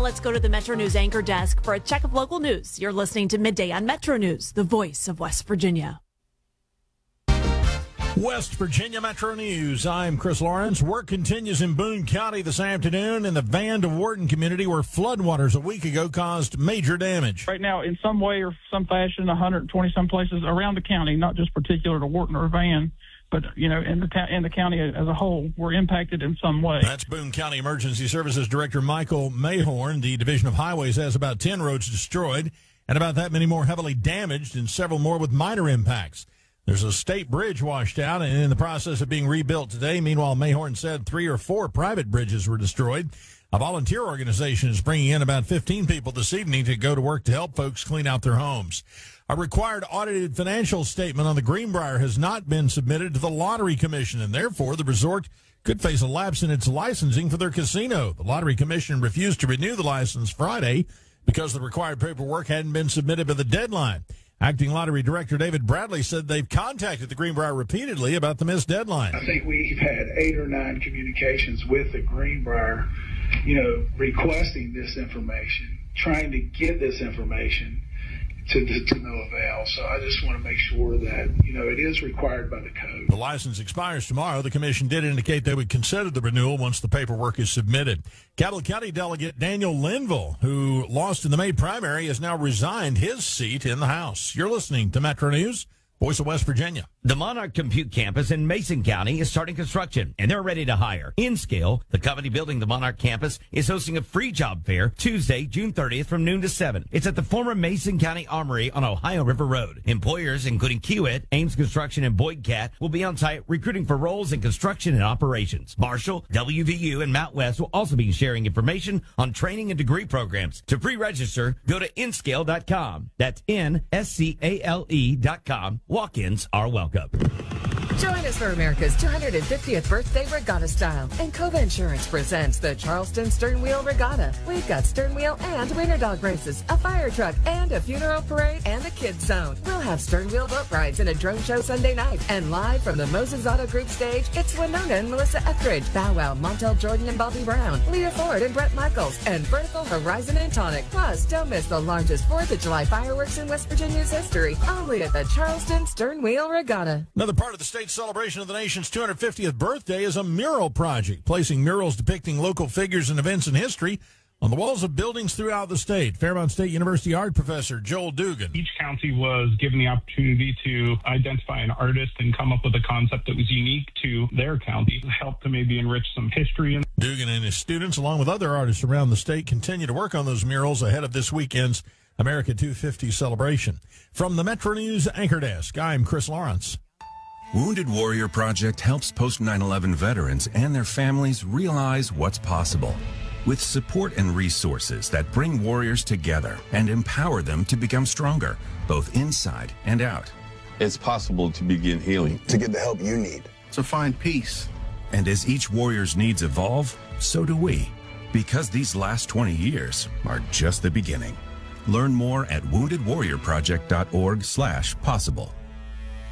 let's go to the Metro News anchor desk for a check of local news. You're listening to Midday on Metro News, the voice of West Virginia. West Virginia Metro News. I'm Chris Lawrence. Work continues in Boone County this afternoon in the Van de Worden community where floodwaters a week ago caused major damage. Right now, in some way or some fashion, 120 some places around the county, not just particular to Wharton or Van, but, in the county as a whole, were impacted in some way. That's Boone County Emergency Services Director Michael Mayhorn. The Division of Highways has about 10 roads destroyed and about that many more heavily damaged and several more with minor impacts. There's a state bridge washed out and in the process of being rebuilt today. Meanwhile, Mayhorn said 3 or 4 private bridges were destroyed. A volunteer organization is bringing in about 15 people this evening to go to work to help folks clean out their homes. A required audited financial statement on the Greenbrier has not been submitted to the Lottery Commission, and therefore the resort could face a lapse in its licensing for their casino. The Lottery Commission refused to renew the license Friday because the required paperwork hadn't been submitted by the deadline. Acting Lottery Director David Bradley said they've contacted the Greenbrier repeatedly about the missed deadline. I think we've had 8 or 9 communications with the Greenbrier, requesting this information, trying to get this information to no avail. So I just want to make sure that, it is required by the code. The license expires tomorrow. The commission did indicate they would consider the renewal once the paperwork is submitted. Capital County Delegate Daniel Linville, who lost in the May primary, has now resigned his seat in the House. You're listening to Metro News, Voice of West Virginia. The Monarch Compute campus in Mason County is starting construction, and they're ready to hire. InScale, the company building the Monarch campus, is hosting a free job fair Tuesday, June 30th from noon to 7. It's at the former Mason County Armory on Ohio River Road. Employers, including Kiewit, Ames Construction, and Boyd Cat, will be on site recruiting for roles in construction and operations. Marshall, WVU, and Mount West will also be sharing information on training and degree programs. To pre-register, go to inscale.com. That's NSCALE.com. Walk-ins are welcome. Join us for America's 250th birthday regatta style. And Cova Insurance presents the Charleston Stern Wheel Regatta. We've got stern wheel and winter dog races, a fire truck, and a funeral parade, and a kids zone. We'll have stern wheel boat rides and a drone show Sunday night. And live from the Moses Auto Group stage, it's Winona and Melissa Etheridge, Bow Wow, Montel Jordan and Bobby Brown, Leah Ford and Brett Michaels, and Vertical Horizon and Tonic. Plus, don't miss the largest 4th of July fireworks in West Virginia's history. Only at the Charleston Stern Wheel Regatta. Another part of the state's celebration of the nation's 250th birthday is a mural project, placing murals depicting local figures and events in history on the walls of buildings throughout the state. Fairmont State University art professor Joel Dugan. Each county was given the opportunity to identify an artist and come up with a concept that was unique to their county, help to maybe enrich some history. Dugan and his students, along with other artists around the state, continue to work on those murals ahead of this weekend's America 250 celebration. From the Metro News Anchor Desk, I'm Chris Lawrence. Wounded Warrior Project helps post 9/11 veterans and their families realize what's possible. With support and resources that bring warriors together and empower them to become stronger, both inside and out. It's possible to begin healing. To get the help you need. To find peace. And as each warrior's needs evolve, so do we. Because these last 20 years are just the beginning. Learn more at woundedwarriorproject.org/possible.